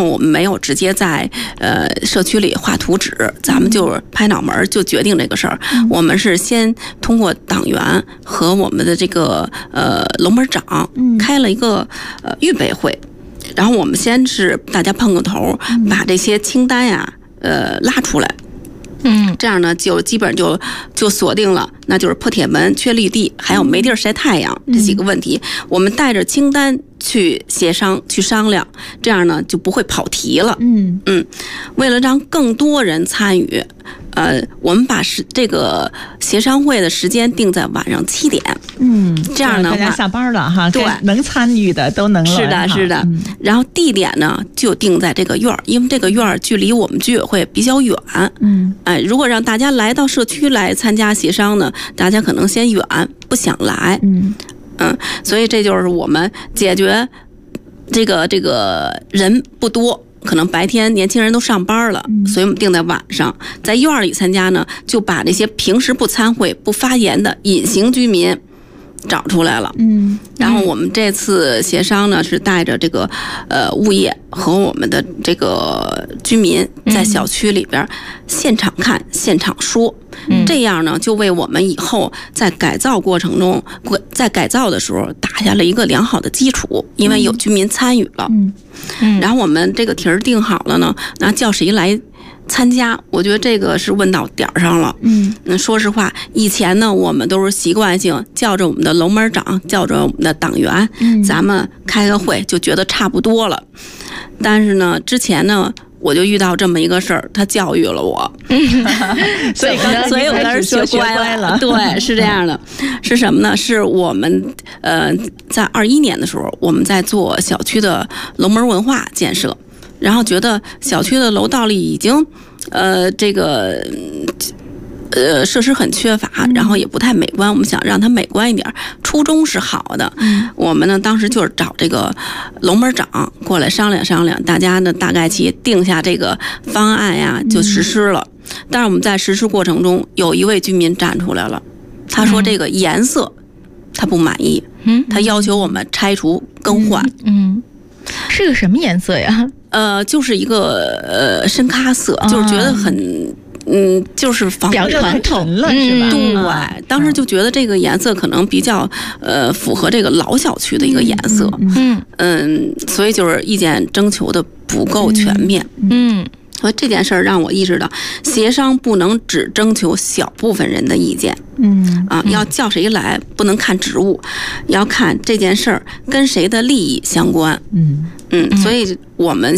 后我们没有直接在社区里画图纸，咱们就拍脑门就决定这个事儿。我们是先通过党员和我们的这个楼门长开了一个预备会，然后我们先是大家碰个头，把这些清单呀拉出来。这样呢，就基本就锁定了，那就是破铁门、缺绿地，还有没地儿晒太阳这几个问题。我们带着清单去协商、去商量，这样呢就不会跑题了。为了让更多人参与，我们把这个协商会的时间定在晚上7点。这样的话， 大家下班了哈， 对， 能参与的都能了。 是的。然后地点呢就定在这个院儿，因为这个院儿距离我们居委会比较远。如果让大家来到社区来参加协商呢，大家可能嫌远，不想来。所以这就是我们解决这个人不多。可能白天年轻人都上班了，所以我们定在晚上，在院里参加呢，就把那些平时不参会、不发言的隐形居民找出来了。然后我们这次协商呢，是带着这个物业和我们的这个居民在小区里边现场看、现场说。这样呢，就为我们以后在改造过程中，在改造的时候打下了一个良好的基础，因为有居民参与了。然后我们这个题儿定好了呢，那叫谁来参加？我觉得这个是问到点儿上了。说实话，以前呢，我们都是习惯性叫着我们的楼门长，叫着我们的党员，咱们开个会就觉得差不多了。但是呢，之前呢，我就遇到这么一个事儿，他教育了我，所以我当时学乖了。对，是这样的，是什么呢？是我们在21年的时候，我们在做小区的楼门文化建设，然后觉得小区的楼道里已经设施很缺乏，然后也不太美观，我们想让它美观一点，初衷是好的。我们呢当时就是找这个楼门长过来商量商量，大家呢大概其定下这个方案呀，就实施了。但是我们在实施过程中，有一位居民站出来了，他说这个颜色他不满意，他要求我们拆除更换。 是个什么颜色呀？ 就是一个深咖色，就是觉得很。就是比较传统了，是吧？ 对，当时就觉得这个颜色可能比较符合这个老小区的一个颜色。所以就是意见征求的不够全面。所以这件事儿让我意识到，协商不能只征求小部分人的意见。要叫谁来，不能看职务，要看这件事儿跟谁的利益相关。所以我们